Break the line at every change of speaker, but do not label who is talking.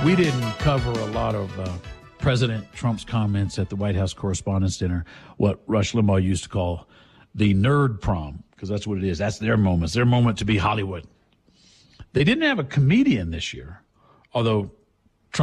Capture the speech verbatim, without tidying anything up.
We didn't cover a lot of uh, President Trump's comments at the White House Correspondents' Dinner, what Rush Limbaugh used to call the nerd prom, because that's what it is. That's their moment. It's their moment to be Hollywood. They didn't have a comedian this year, although